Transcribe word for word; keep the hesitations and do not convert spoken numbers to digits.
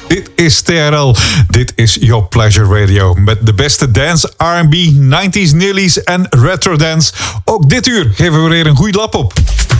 Dit is T R L. Dit is Your Pleasure Radio. Met de beste dance, R en B, nineties nillies en retro dance. Ook dit uur geven we weer een goede lap op.